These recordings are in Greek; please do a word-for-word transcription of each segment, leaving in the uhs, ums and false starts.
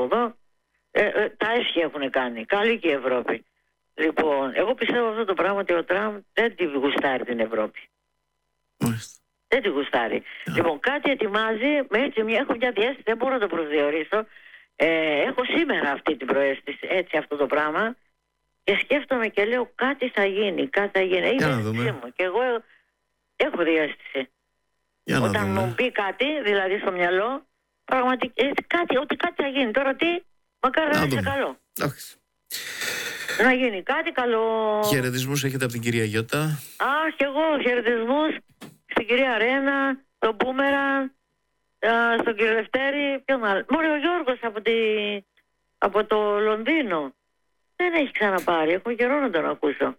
εδώ. Ε, ε, τα έσχη έχουν κάνει. Καλή και η Ευρώπη. Λοιπόν, εγώ πιστεύω αυτό το πράγμα ότι ο Τραμπ δεν τη γουστάρει την Ευρώπη. Μάλιστα. Δεν τη γουστάρει. Yeah. Λοιπόν, κάτι ετοιμάζει, με έτσι μια, έχω μια διέστηση, δεν μπορώ να το προσδιορίσω. Ε, έχω σήμερα αυτή την προαίσθηση, έτσι αυτό το πράγμα. Και σκέφτομαι και λέω κάτι θα γίνει, κάτι θα γίνει. Είναι αίσθηση μου. Και εγώ έχω διέστηση. Για Όταν μου πει κάτι, δηλαδή στο μυαλό, πραγματικά κάτι, ότι κάτι θα γίνει. Τώρα τι, μακάρι να είναι καλό. Εντάξει. Να γίνει κάτι καλό. Χαιρετισμούς έχετε από την κυρία Γιώτα. Αχ, και εγώ χαιρετισμούς στην κυρία Ρένα, τον Μπούμερα, στον κύριο Λευτέρη. Ποιον άλλο. Μωρέ, ο Γιώργος από, τη... από το Λονδίνο. Δεν έχει ξαναπάρει. Έχω καιρό να τον ακούσω.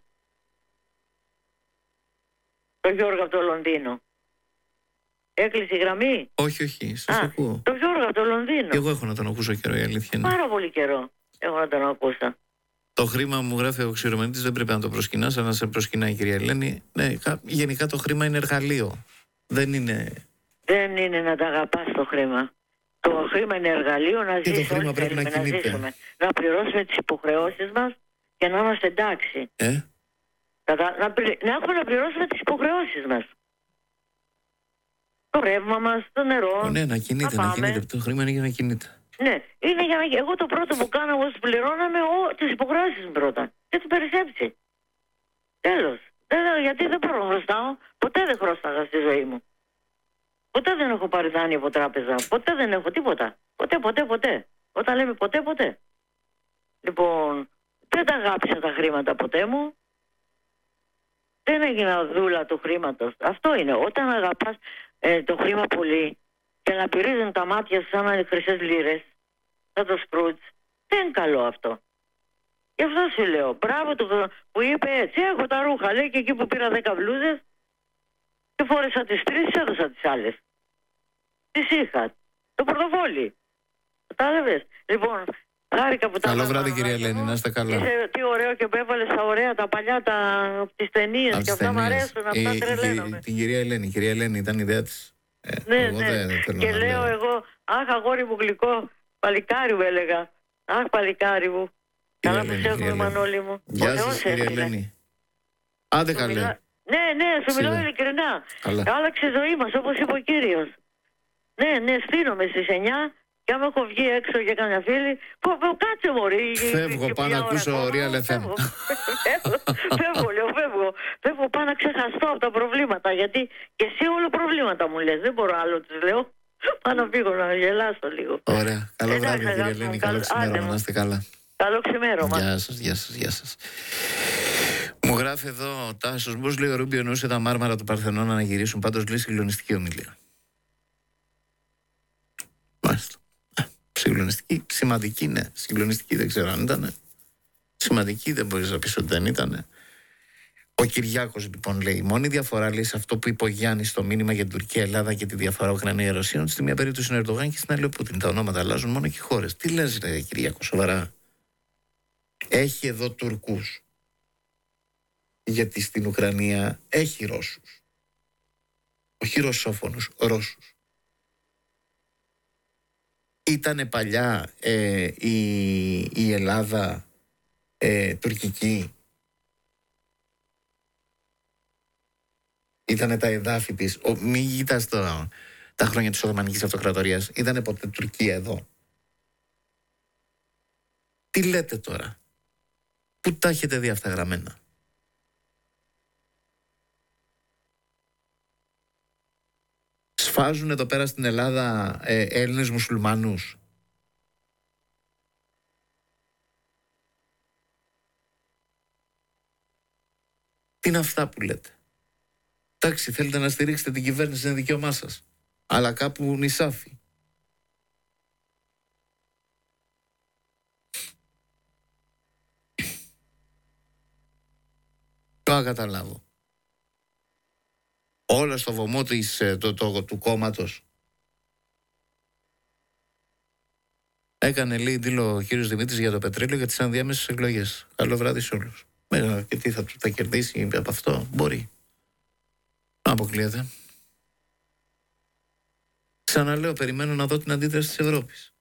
Το Γιώργο από το Λονδίνο. Έκλεισε η γραμμή. Όχι, όχι. Σας Α, ακούω. Το Γιώργο από το Λονδίνο. Και εγώ έχω να τον ακούσω καιρό, η αλήθεια είναι. Πάρα πολύ καιρό έχω να τον ακούσω. Το χρήμα, μου γράφει ο Ξηρομενίτης, δεν πρέπει να το προσκυνάς, αλλά να σε προσκυνάει η κυρία Ελένη. Ναι, γενικά το χρήμα είναι εργαλείο. Δεν είναι. Δεν είναι να τα αγαπάς το χρήμα. Το χρήμα είναι εργαλείο να ζήσουμε. Και το χρήμα πρέπει να κινείται. Να, να πληρώσουμε τις υποχρεώσεις μας και να είμαστε εντάξει. Ε? Να, να, να έχουμε να πληρώσουμε τις υποχρεώσεις μας. Το ρεύμα μας, το νερό. Ο, ναι, να κινείται, να, να κινείται. Το χρήμα είναι για να κινείται. Ναι, είναι για να... εγώ το πρώτο που κάνω εγώ πληρώναμε ο... τις υποχρεώσεις μου πρώτα. Και την περισσέψη. Τέλος. Δεν, γιατί δεν μπορώ να χρωστάω. Ποτέ δεν χρωστάγα στη ζωή μου. Ποτέ δεν έχω πάρει δάνειο από τράπεζα. Ποτέ δεν έχω τίποτα. Ποτέ, ποτέ, ποτέ. Όταν λέμε ποτέ, ποτέ. Λοιπόν, δεν τα αγάπησα τα χρήματα ποτέ μου. Δεν έγινα δούλα του χρήματος. Αυτό είναι. Όταν αγαπάς ε, το χρήμα πολύ και να πυρίζουν τα μάτια σου σαν να είναι χρυσές λίρες, σαν το Σκρούτζ, δεν είναι καλό αυτό. Γι' αυτό σου λέω. Μπράβο του που είπε έτσι. Έχω τα ρούχα. Λέει και εκεί που πήρα δέκα μπλούζες και φόρεσα τις τρεις, έδωσα τις άλλες. Τις είχα. Το πορτοφόλι. Κατάλαβες. Λοιπόν, χάρηκα που τα. Καλό βράδυ, κυρία Ελένη, να είστε καλά. Είσαι, τι ωραίο και έβαλες τα ωραία, τα παλιά, τα, τις ταινίες και αυτά μου αρέσουν. Αυτά τρελαίνομαι. Την κυρία Ελένη, η κυρία Ελένη ήταν η ιδέα της. Ε, ναι, ναι. Δεν, δεν και λέω εγώ, αχ, αγόρι μου γλυκό, παλικάρι μου έλεγα. Αχ, παλικάρι μου. Καλά που σε έχουμε, Μανώλη μου. Γεια σας, κυρία Ελένη. Άντε καλέ. Μιλά... Ναι, ναι, σου μιλάω ειλικρινά. Άλλαξε η ζωή μας, όπως είπε ο κύριος. Ναι, ναι, στείνομαι στις εννιά και άμα έχω βγει έξω για καμιά φίλη, κάτσε μωρή. Φεύγω, πάω να ακούσω Real εφ εμ. Φεύγω, λέω, φεύγω. Φεύγω, πάω να ξεχαστώ από τα προβλήματα, γιατί και εσύ όλο προβλήματα μου λες. Δεν μπορώ άλλο, τους λέω. Πάω να φύγω να γελάσω λίγο. Ωραία. Καλό βράδυ, κύριε Ελένη. Καλό ξημέρωμα, να είστε καλά. Καλό ξημέρωμα. Γεια σας, γεια σας, γεια σας. Μου γράφει εδώ ο Τάσος, πώς λέει ο Ρούμπιο εννοούσε τα μάρμαρα του Παρθενώνα να γυρίσουν, πάντως λέει συγκλονιστική ομιλία. Μάλιστα. Συγκλονιστική, σημαντική, ναι. Συγκλονιστική δεν ξέρω αν ήταν. Σημαντική δεν μπορείς να πεις ότι δεν ήταν. Ο Κυριάκος λοιπόν λέει: η μόνη διαφορά λέει σε αυτό που είπε ο Γιάννης στο μήνυμα για την Τουρκία, Ελλάδα και τη διαφορά Ουκρανία-Ρωσία, ότι στη μία περίπτωση είναι ο Ερντογάν και στην άλλη ο Πούτιν. Τα ονόματα αλλάζουν μόνο και οι χώρες. Τι λες, λέει Κυριάκο, σοβαρά? Έχει εδώ Τουρκούς. Γιατί στην Ουκρανία έχει Ρώσους. Όχι ρωσόφωνους, Ρώσους. Ήτανε παλιά ε, η, η Ελλάδα ε, τουρκική. Ήτανε τα εδάφη της. Ο, μη ήταν στο, τα χρόνια της Οθωμανικής Αυτοκρατορίας. Ήτανε ποτέ Τουρκία εδώ? Τι λέτε τώρα? Πού τα έχετε δει αυτά γραμμένα? Σφάζουν εδώ πέρα στην Ελλάδα ε, Έλληνες μουσουλμάνους. Τι είναι αυτά που λέτε? Εντάξει, θέλετε να στηρίξετε την κυβέρνηση, είναι δικαίωμά σας. Αλλά κάπου νησάφι. Το καταλάβω. Όλα στο βωμό της, το, το, του κόμματος. Έκανε λέει δήλω ο κύριος Δημήτρης για το πετρέλαιο για τις ενδιάμεσες εκλογές. Καλό βράδυ σε όλους. Μέγα, και τι θα του τα κερδίσει από αυτό? Μπορεί. Να αποκλείεται. Ξαναλέω, περιμένω να δω την αντίδραση της Ευρώπης.